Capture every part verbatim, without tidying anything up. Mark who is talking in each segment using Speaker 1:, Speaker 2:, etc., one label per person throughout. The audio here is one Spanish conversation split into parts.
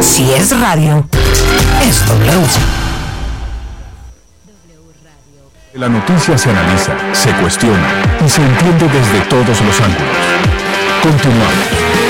Speaker 1: Si es radio, es W.
Speaker 2: La noticia se analiza, se cuestiona y se entiende desde todos los ángulos. Continuamos.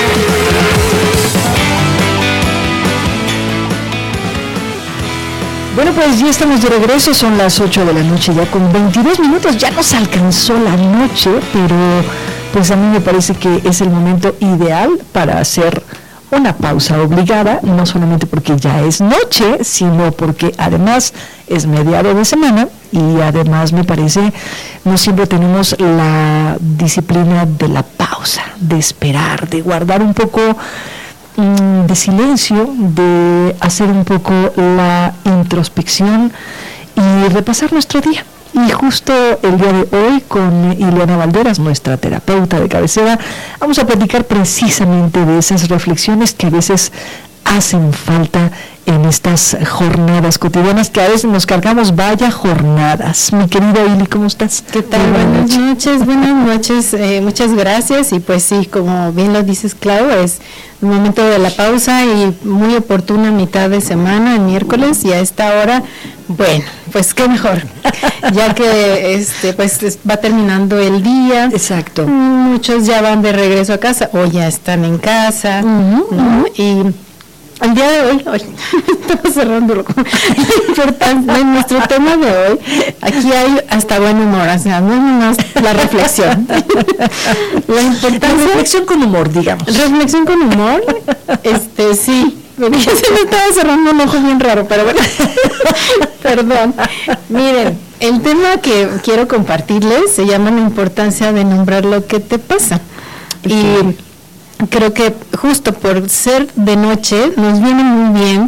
Speaker 3: Bueno, pues ya estamos de regreso, son las ocho de la noche, ya con veintidós minutos, ya nos alcanzó la noche, pero pues a mí me parece que es el momento ideal para hacer una pausa obligada, no solamente porque ya es noche, sino porque además es mediado de semana y además me parece no siempre tenemos la disciplina de la pausa, de esperar, de guardar un poco mm, de silencio, de hacer un poco la introspección y repasar nuestro día. Y justo el día de hoy con Ileana Valderas, nuestra terapeuta de cabecera, vamos a platicar precisamente de esas reflexiones que a veces hacen falta en estas jornadas cotidianas que a veces nos cargamos, vaya jornadas. Mi querida Ili, ¿cómo estás?
Speaker 4: ¿Qué tal? Buenas, buenas noches, buenas noches, eh, muchas gracias. Y pues sí, como bien lo dices, Clau, es un momento de la pausa y muy oportuna mitad de semana, el miércoles, y a esta hora, bueno, pues qué mejor, ya que este pues va terminando el día.
Speaker 3: Exacto.
Speaker 4: Muchos ya van de regreso a casa o ya están en casa, uh-huh, ¿no? Uh-huh. Y el día de hoy, hoy estamos cerrándolo con importante, nuestro tema de hoy, aquí hay hasta buen humor, o sea, no es más la reflexión. La importancia.
Speaker 3: Reflexión con humor, digamos.
Speaker 4: Reflexión con humor, este, sí. Ya se me estaba cerrando un ojo bien raro, pero bueno, perdón. Miren, el tema que quiero compartirles se llama la importancia de nombrar lo que te pasa. Y creo que justo por ser de noche nos viene muy bien,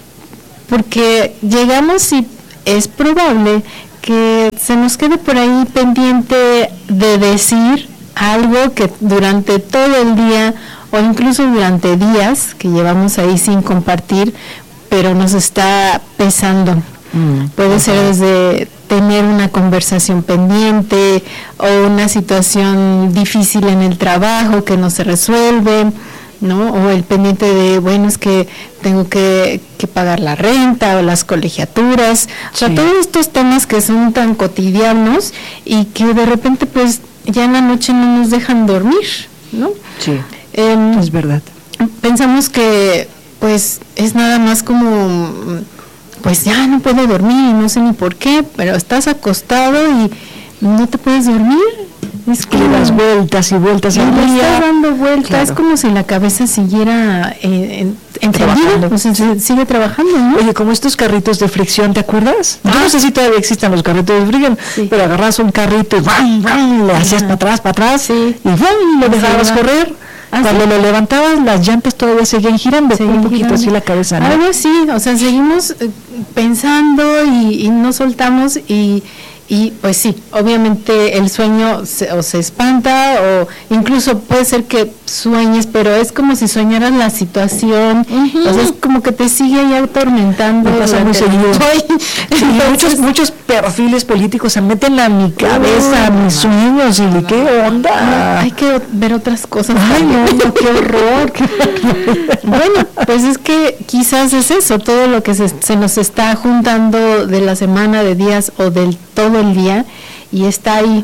Speaker 4: porque llegamos y es probable que se nos quede por ahí pendiente de decir algo que durante todo el día o incluso durante días que llevamos ahí sin compartir, pero nos está pesando. Mm, Puede okay. ser desde tener una conversación pendiente o una situación difícil en el trabajo que no se resuelve, ¿no? O el pendiente de, bueno, es que tengo que, que pagar la renta o las colegiaturas, sí. O sea, todos estos temas que son tan cotidianos y que de repente pues ya en la noche no nos dejan dormir, ¿no?
Speaker 3: Sí,
Speaker 4: eh,
Speaker 3: es verdad.
Speaker 4: Pensamos que pues es nada más como, pues ya no puedo dormir, no sé ni por qué, pero estás acostado y no te puedes dormir. Es que
Speaker 3: le das vueltas y vueltas
Speaker 4: y
Speaker 3: al día.
Speaker 4: Estás dando vueltas, claro. Es como si la cabeza siguiera eh, en, encendida, o sea, se sigue trabajando, ¿no?
Speaker 3: Oye, como estos carritos de fricción, ¿te acuerdas? Ah. Yo no sé si todavía existen los carritos de fricción, sí. Pero agarras un carrito y ¡bam, bam! Le hacías para atrás, para atrás, sí. Y ¡bam! Lo dejabas correr. ¿Ah, Cuando sí? Lo levantabas, las llantas todavía seguían girando, seguían un poquito girando. Así la cabeza, ¿no?
Speaker 4: Algo así, o sea, seguimos eh, pensando y, y no soltamos y... Y pues sí, obviamente el sueño se, o se espanta o incluso puede ser que sueñes, pero es como si soñaras la situación, uh-huh. O sea, es como que te sigue ahí atormentando.
Speaker 3: Me pasa muy seguido. Sí, muchos, muchos perfiles políticos se meten a mi cabeza, a mis sueños, y qué onda.
Speaker 4: No, hay que ver otras cosas.
Speaker 3: Ay, no, no, qué horror. Qué horror.
Speaker 4: Bueno, pues es que quizás es eso, todo lo que se, se nos está juntando de la semana, de días o del todo el día y está ahí.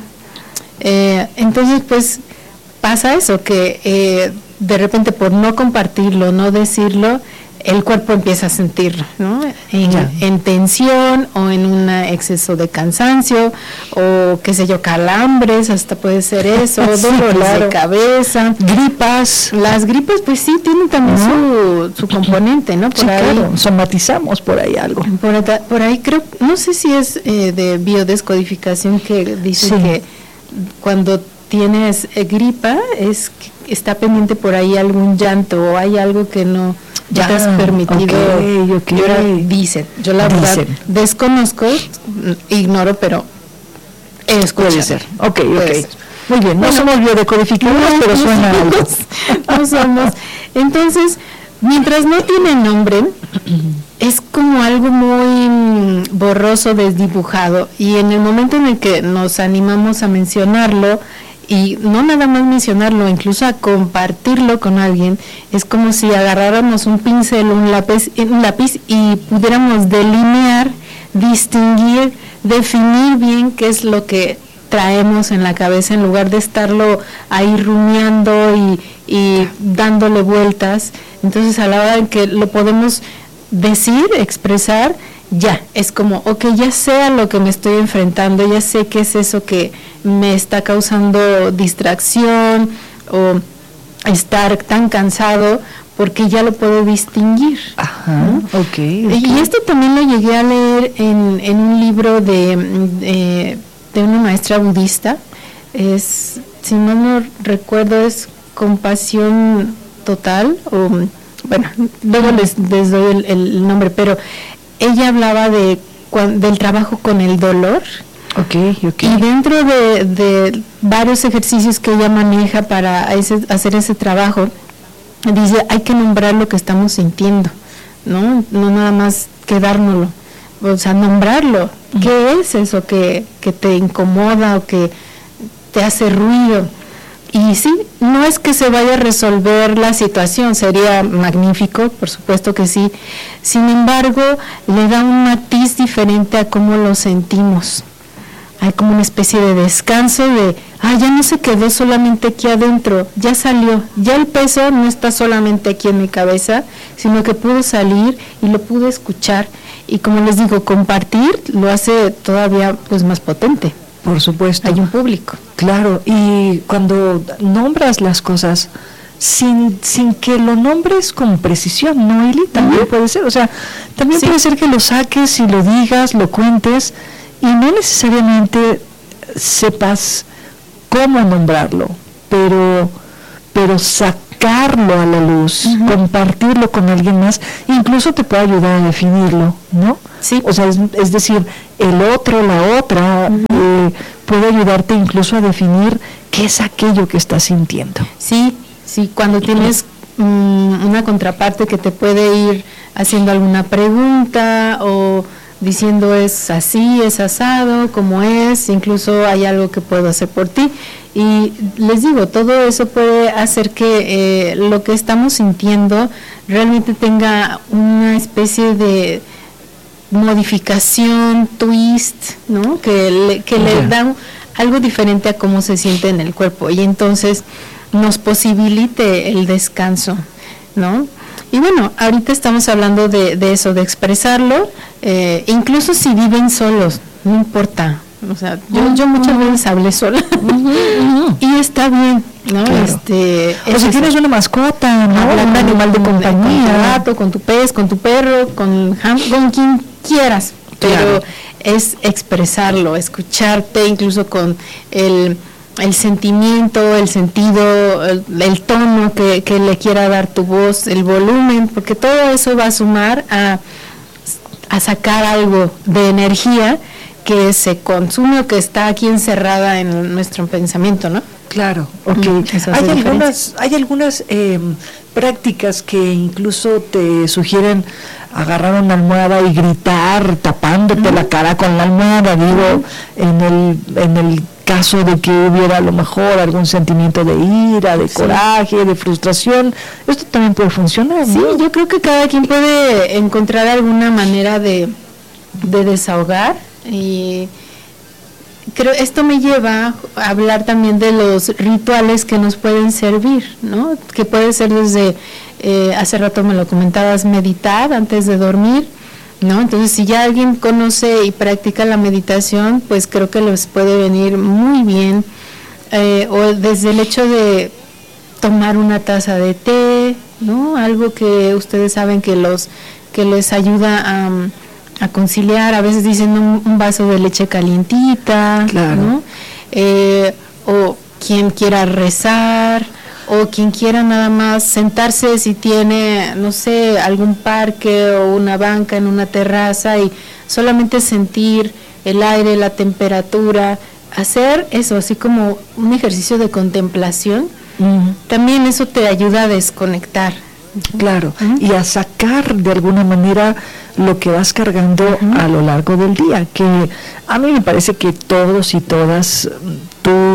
Speaker 4: Eh, entonces pues pasa eso, que eh, de repente por no compartirlo, no decirlo, el cuerpo empieza a sentirlo, ¿no? En, en tensión o en un exceso de cansancio o qué sé yo, calambres, hasta puede ser eso, sí, dolores claro. de cabeza,
Speaker 3: gripas.
Speaker 4: Las gripas pues sí tienen también ¿no? su, su componente, ¿no? Por
Speaker 3: sí,
Speaker 4: ahí
Speaker 3: claro, somatizamos por ahí algo.
Speaker 4: Por, por ahí creo, no sé si es eh, de biodescodificación que dice sí. que cuando tienes eh, gripa es que está pendiente por ahí algún llanto o hay algo que no ya te has permitido.
Speaker 3: Okay, okay.
Speaker 4: Yo la, dicen, yo la dicen. verdad desconozco, ignoro, pero he escuchado.
Speaker 3: Puede ser. Ok, ok. Ser. Muy bien, no bueno, somos biodecodificadores, no, pero no suena algo.
Speaker 4: No somos. Entonces, mientras no tiene nombre, es como algo muy borroso, desdibujado, y en el momento en el que nos animamos a mencionarlo y no nada más mencionarlo, incluso a compartirlo con alguien, es como si agarráramos un pincel, un lápiz, un lápiz y pudiéramos delinear, distinguir, definir bien qué es lo que traemos en la cabeza en lugar de estarlo ahí rumiando y, y dándole vueltas. Entonces a la hora en que lo podemos decir, expresar, ya, es como, ok, ya sé a lo que me estoy enfrentando, ya sé qué es eso que me está causando distracción o estar tan cansado, porque ya lo puedo distinguir.
Speaker 3: Ajá,
Speaker 4: ¿no?
Speaker 3: okay, ok.
Speaker 4: Y esto también lo llegué a leer en, en un libro de, de, de una maestra budista, es, si no no recuerdo, es Compasión Total, o bueno, luego les, les doy el, el nombre, pero ella hablaba de del trabajo con el dolor.
Speaker 3: Okay, okay.
Speaker 4: Y dentro de, de varios ejercicios que ella maneja para ese, hacer ese trabajo, dice, hay que nombrar lo que estamos sintiendo, ¿no? No nada más quedárnoslo, o sea, nombrarlo. Uh-huh. ¿Qué es eso que, que te incomoda o que te hace ruido? Y sí, no es que se vaya a resolver la situación, sería magnífico, por supuesto que sí. Sin embargo, le da un matiz diferente a cómo lo sentimos. Hay como una especie de descanso de, ah, ya no se quedó solamente aquí adentro, ya salió, ya el peso no está solamente aquí en mi cabeza, sino que pudo salir y lo pude escuchar. Y como les digo, compartir lo hace todavía pues más potente.
Speaker 3: Por supuesto.
Speaker 4: Hay un público.
Speaker 3: Claro, y cuando nombras las cosas sin sin que lo nombres con precisión, ¿no, Ili? También uh-huh. puede ser, o sea, también sí. puede ser que lo saques y lo digas, lo cuentes, y no necesariamente sepas cómo nombrarlo, pero, pero sacarlo a la luz, uh-huh. compartirlo con alguien más, incluso te puede ayudar a definirlo, ¿no? Sí. O sea, es, es decir, el otro, la otra, uh-huh. eh, puede ayudarte incluso a definir qué es aquello que estás sintiendo.
Speaker 4: Sí, sí, cuando tienes um, una contraparte que te puede ir haciendo alguna pregunta o diciendo es así, es asado, como es, incluso hay algo que puedo hacer por ti. Y les digo, todo eso puede hacer que eh, lo que estamos sintiendo realmente tenga una especie de modificación, twist, ¿no? Que le, que yeah. le da algo diferente a cómo se siente en el cuerpo y entonces nos posibilite el descanso, ¿no? Y bueno, ahorita estamos hablando de, de eso, de expresarlo, eh, incluso si viven solos, no importa. O sea, yo, yo muchas veces hablé sola uh-huh. y está bien, ¿no?
Speaker 3: Claro.
Speaker 4: Este,
Speaker 3: o si tienes una mascota, ¿no? Un con animal de compañía,
Speaker 4: con tu gato, con tu pez, con tu perro, con, con quien quieras, pero claro. es expresarlo, escucharte, incluso con el, el sentimiento, el sentido, el, el tono que, que le quiera dar tu voz, el volumen, porque todo eso va a sumar a, a sacar algo de energía que se consume o que está aquí encerrada en nuestro pensamiento, ¿no?
Speaker 3: Claro, okay. Mm, hay algunas, hay algunas eh, prácticas que incluso te sugieren agarrar una almohada y gritar tapándote uh-huh. la cara con la almohada, digo, uh-huh. en el en el caso de que hubiera a lo mejor algún sentimiento de ira, de sí. coraje, de frustración, esto también puede funcionar, ¿no?
Speaker 4: Sí, yo creo que cada quien puede encontrar alguna manera de, de desahogar. Y creo esto me lleva a hablar también de los rituales que nos pueden servir, ¿no? Que puede ser desde, eh, hace rato me lo comentabas, meditar antes de dormir, ¿no? Entonces, si ya alguien conoce y practica la meditación, pues creo que les puede venir muy bien, eh, o desde el hecho de tomar una taza de té, ¿no? Algo que ustedes saben que los que les ayuda a a conciliar, a veces dicen un, un vaso de leche calientita,
Speaker 3: claro.
Speaker 4: ¿no? Eh, o quien quiera rezar, o quien quiera nada más sentarse si tiene, no sé, algún parque o una banca en una terraza y solamente sentir el aire, la temperatura, hacer eso, así como un ejercicio de contemplación, uh-huh. también eso te ayuda a desconectar.
Speaker 3: Claro, uh-huh. y a sacar de alguna manera lo que vas cargando uh-huh. a lo largo del día, que a mí me parece que todos y todas, tú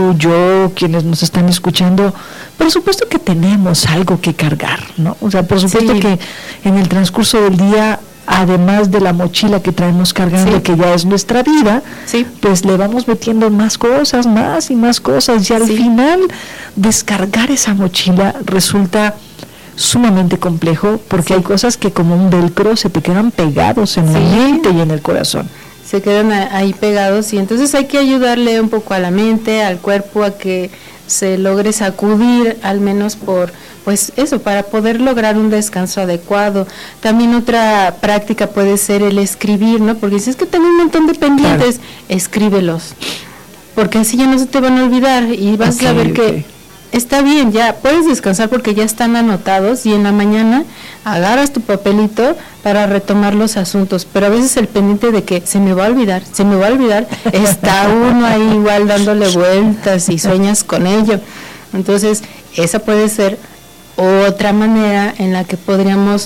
Speaker 3: tú, yo, quienes nos están escuchando, por supuesto que tenemos algo que cargar, ¿no? O sea, por supuesto sí. que en el transcurso del día, además de la mochila que traemos cargando, sí. que ya es nuestra vida, sí. pues le vamos metiendo más cosas, más y más cosas, y al sí. final descargar esa mochila resulta sumamente complejo, porque sí. hay cosas que como un velcro se te quedan pegados en sí. la mente y en el corazón.
Speaker 4: Se quedan ahí pegados, y entonces hay que ayudarle un poco a la mente, al cuerpo, a que se logre sacudir, al menos por, pues eso, para poder lograr un descanso adecuado. También otra práctica puede ser el escribir, ¿no? Porque si es que tengo un montón de pendientes, claro. escríbelos, porque así ya no se te van a olvidar, y vas okay, a ver que okay. está bien, ya puedes descansar porque ya están anotados, y en la mañana agarras tu papelito para retomar los asuntos, pero a veces el pendiente de que se me va a olvidar, se me va a olvidar, está uno ahí igual dándole vueltas y sueñas con ello. Entonces, esa puede ser otra manera en la que podríamos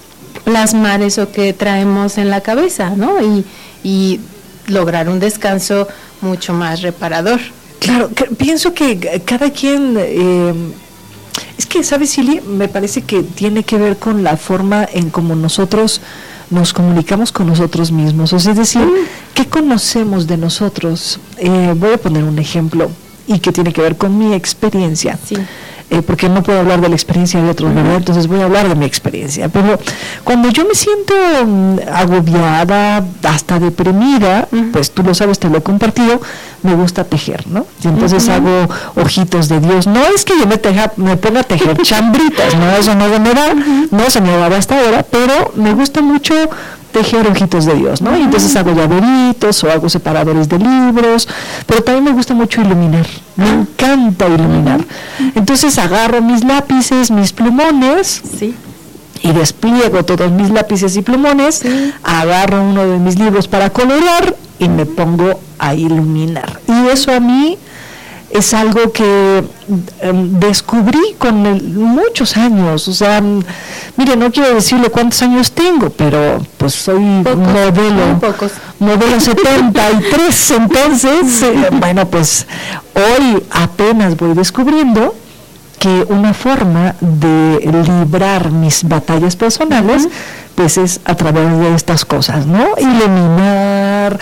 Speaker 4: plasmar eso que traemos en la cabeza, ¿no? Y, y lograr un descanso mucho más reparador.
Speaker 3: Claro, que, pienso que cada quien, eh, es que, ¿sabes, Silly? Me parece que tiene que ver con la forma en cómo nosotros nos comunicamos con nosotros mismos, o sea, es decir, mm. ¿qué conocemos de nosotros? Eh, voy a poner un ejemplo, y que tiene que ver con mi experiencia. Sí. Eh, porque no puedo hablar de la experiencia de otros, ¿verdad? Entonces voy a hablar de mi experiencia. Pero cuando yo me siento um, agobiada, hasta deprimida, uh-huh. pues tú lo sabes, te lo he compartido, me gusta tejer, ¿no? Y entonces uh-huh. hago ojitos de Dios. No es que yo me, teja, me ponga a tejer chambritas, no, eso no me da, uh-huh. no se me daba hasta ahora, pero me gusta mucho tejer ojitos de Dios, ¿no? Y entonces hago llaveritos o hago separadores de libros, pero también me gusta mucho iluminar, me encanta iluminar. Entonces agarro mis lápices, mis plumones, sí. y despliego todos mis lápices y plumones, sí. agarro uno de mis libros para colorear y me pongo a iluminar. Y eso a mí es algo que um, descubrí con el, muchos años, o sea, um, mire, no quiero decirle cuántos años tengo, pero pues soy pocos, modelo, pocos. modelo setenta y tres, entonces, eh, bueno, pues hoy apenas voy descubriendo que una forma de librar mis batallas personales, uh-huh. pues es a través de estas cosas, ¿no? Sí. Iluminar,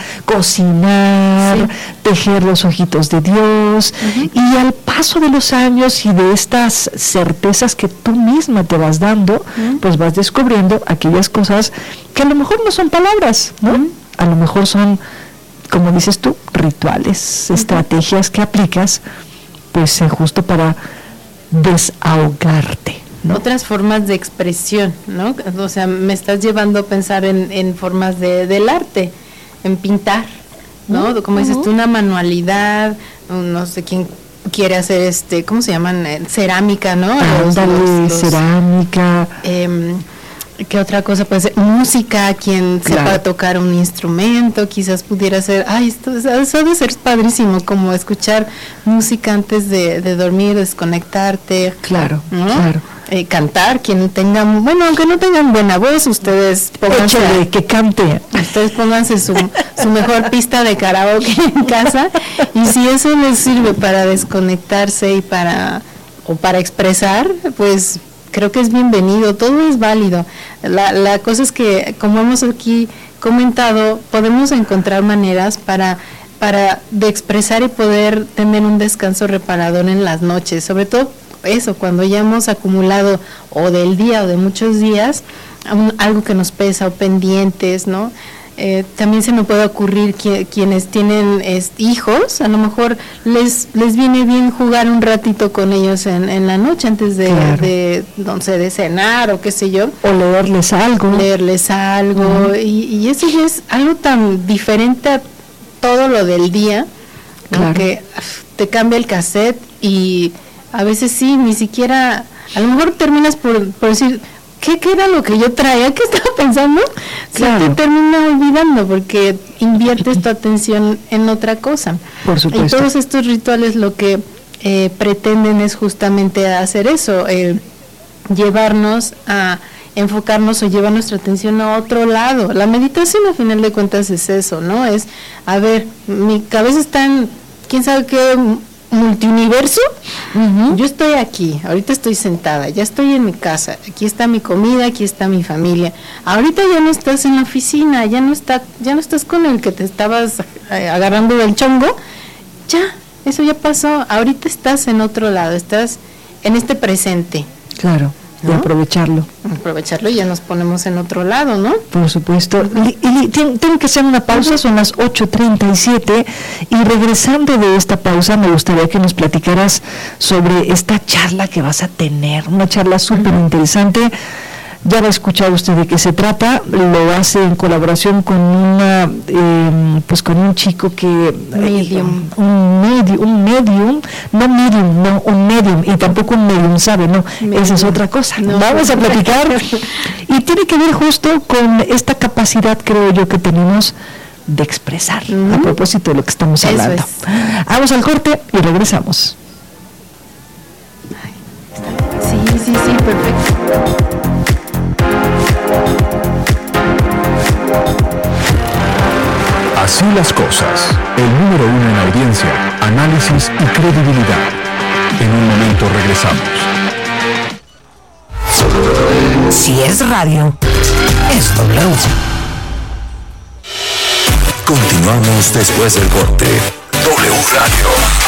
Speaker 3: cocinar, sí. tejer los ojitos de Dios, uh-huh. y al paso de los años y de estas certezas que tú misma te vas dando, uh-huh. pues vas descubriendo aquellas cosas que a lo mejor no son palabras, ¿no? Uh-huh. A lo mejor son, como dices tú, rituales, uh-huh. estrategias que aplicas, pues eh, justo para desahogarte, ¿no?
Speaker 4: Otras formas de expresión, ¿no? O sea, me estás llevando a pensar en, en formas de, del arte, en pintar, ¿no? Uh-huh. Como dices tú, una manualidad, no sé quién quiere hacer este, ¿cómo se llaman? Cerámica, ¿no?
Speaker 3: Los, Ándale, los, los, cerámica.
Speaker 4: Eh, ¿Qué otra cosa puede ser? Música, quien claro. sepa tocar un instrumento, quizás pudiera ser, ay, esto eso debe ser padrísimo, como escuchar música antes de, de dormir, desconectarte.
Speaker 3: Claro,
Speaker 4: ¿no?
Speaker 3: claro.
Speaker 4: Eh, cantar, quien tenga, bueno, aunque no tengan buena voz, ustedes pónganse,
Speaker 3: Échale, que cante.
Speaker 4: Ustedes pónganse su, su mejor pista de karaoke en casa, y si eso les sirve para desconectarse y para, o para expresar, pues creo que es bienvenido, todo es válido. La, la cosa es que, como hemos aquí comentado, podemos encontrar maneras para, para de expresar y poder tener un descanso reparador en las noches, sobre todo eso, cuando ya hemos acumulado o del día o de muchos días, un, algo que nos pesa o pendientes, ¿no? Eh, también se me puede ocurrir que quienes tienen es, hijos, a lo mejor les les viene bien jugar un ratito con ellos en, en la noche antes de, claro. de, no sé, de cenar o qué sé yo.
Speaker 3: O leerles algo.
Speaker 4: Leerles algo, uh-huh. y, y eso ya es algo tan diferente a todo lo del día, ¿no? Claro. Que te cambia el cassette y a veces sí, ni siquiera, a lo mejor terminas por, por decir, ¿Qué, ¿qué era lo que yo traía? ¿Qué estaba pensando? Claro. Se te termina olvidando porque inviertes tu atención en otra cosa.
Speaker 3: Por supuesto.
Speaker 4: Y todos estos rituales lo que eh, pretenden es justamente hacer eso, eh, llevarnos a enfocarnos o llevar nuestra atención a otro lado. La meditación, a final de cuentas, es eso, ¿no? Es, a ver, mi cabeza está en, quién sabe qué multiuniverso, uh-huh. Yo estoy aquí, ahorita estoy sentada, ya estoy en mi casa, aquí está mi comida, aquí está mi familia. Ahorita ya no estás en la oficina, ya no está, ya no estás con el que te estabas agarrando del chongo, ya, eso ya pasó, ahorita estás en otro lado, estás en este presente.
Speaker 3: Claro. ¿No? De aprovecharlo.
Speaker 4: Aprovecharlo y ya nos ponemos en otro lado, ¿no?
Speaker 3: Por supuesto. Y, y tengo que hacer una pausa, son las ocho treinta y siete y regresando de esta pausa me gustaría que nos platicaras sobre esta charla que vas a tener, una charla súper interesante. Ya va a escuchar usted de qué se trata, lo hace en colaboración con una, eh, pues con un chico que...
Speaker 4: Medium.
Speaker 3: Eh, un medium, un medium, no medium, no, un medium, y tampoco un medium, ¿sabe? No, medium. Esa es otra cosa. No. Vamos a platicar, y tiene que ver justo con esta capacidad, creo yo, que tenemos de expresar, uh-huh. A propósito de lo que estamos hablando.
Speaker 4: Eso es.
Speaker 3: Vamos al corte y regresamos.
Speaker 4: Sí, sí, sí, perfecto.
Speaker 2: Así las cosas, el número uno en audiencia, análisis y credibilidad. En un momento regresamos.
Speaker 1: Si es radio, es W.
Speaker 5: Continuamos después del corte. W Radio.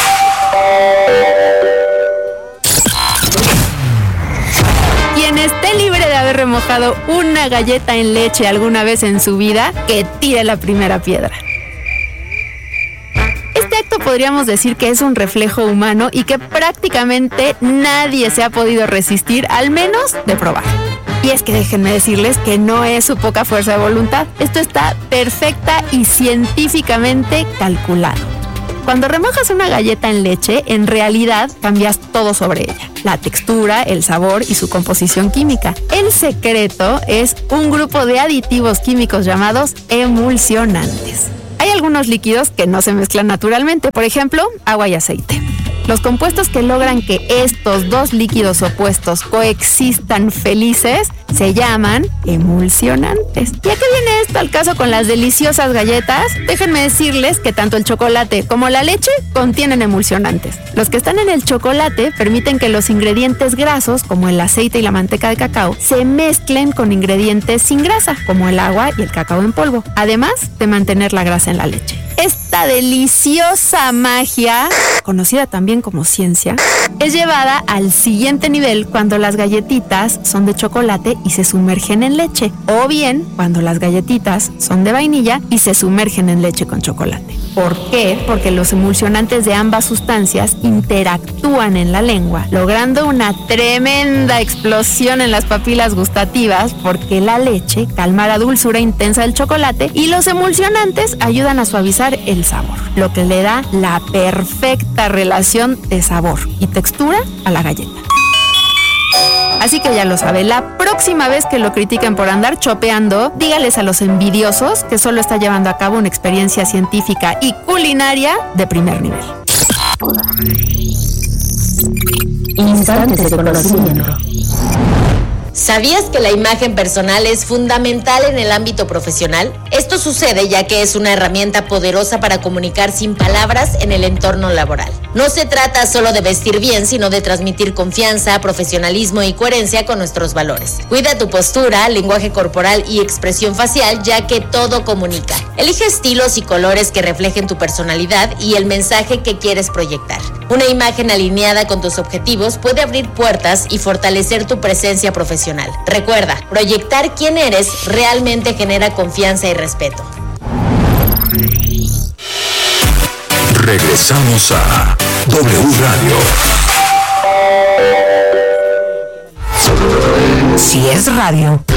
Speaker 6: Quien esté libre de haber remojado una galleta en leche alguna vez en su vida, que tire la primera piedra. Este acto podríamos decir que es un reflejo humano y que prácticamente nadie se ha podido resistir, al menos de probar. Y es que déjenme decirles que no es su poca fuerza de voluntad. Esto está perfecta y científicamente calculado. Cuando remojas una galleta en leche, en realidad cambias todo sobre ella. La textura, el sabor y su composición química. El secreto es un grupo de aditivos químicos llamados emulsionantes. Hay algunos líquidos que no se mezclan naturalmente, por ejemplo, agua y aceite. Los compuestos que logran que estos dos líquidos opuestos coexistan felices se llaman emulsionantes. ¿Y a qué viene esto al caso con las deliciosas galletas? Déjenme decirles que tanto el chocolate como la leche contienen emulsionantes. Los que están en el chocolate permiten que los ingredientes grasos, como el aceite y la manteca de cacao, se mezclen con ingredientes sin grasa, como el agua y el cacao en polvo, además de mantener la grasa en la leche. Esta deliciosa magia, conocida también como ciencia, es llevada al siguiente nivel cuando las galletitas son de chocolate y se sumergen en leche, o bien cuando las galletitas son de vainilla y se sumergen en leche con chocolate. ¿Por qué? Porque los emulsionantes de ambas sustancias interactúan en la lengua, logrando una tremenda explosión en las papilas gustativas, porque la leche calma la dulzura intensa del chocolate y los emulsionantes ayudan a suavizar el sabor, lo que le da la perfecta relación de sabor y textura a la galleta. Así que ya lo sabe, la próxima vez que lo critiquen por andar chopeando, dígales a los envidiosos que solo está llevando a cabo una experiencia científica y culinaria de primer nivel.
Speaker 7: Instantes de conocimiento. ¿Sabías que la imagen personal es fundamental en el ámbito profesional? Esto sucede ya que es una herramienta poderosa para comunicar sin palabras en el entorno laboral. No se trata solo de vestir bien, sino de transmitir confianza, profesionalismo y coherencia con nuestros valores. Cuida tu postura, lenguaje corporal y expresión facial, ya que todo comunica. Elige estilos y colores que reflejen tu personalidad y el mensaje que quieres proyectar. Una imagen alineada con tus objetivos puede abrir puertas y fortalecer tu presencia profesional. Recuerda, proyectar quién eres realmente genera confianza y respeto.
Speaker 5: Regresamos a W Radio.
Speaker 1: Si es radio,